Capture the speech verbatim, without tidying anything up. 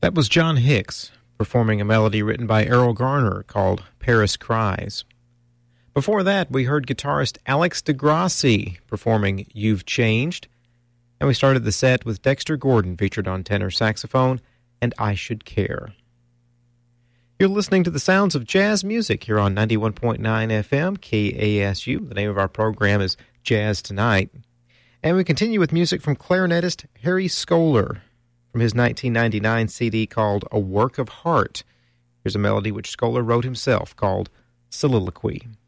That was John Hicks performing a melody written by Errol Garner called Paris Cries. Before that, we heard guitarist Alex DeGrassi performing You've Changed, and we started the set with Dexter Gordon featured on tenor saxophone and I Should Care. You're listening to the sounds of jazz music here on ninety-one point nine F M, K A S U. The name of our program is Jazz Tonight. And we continue with music from clarinetist Harry Skoler from his nineteen ninety-nine C D called A Work of Heart. Here's a melody which Skoler wrote himself called Soliloquy.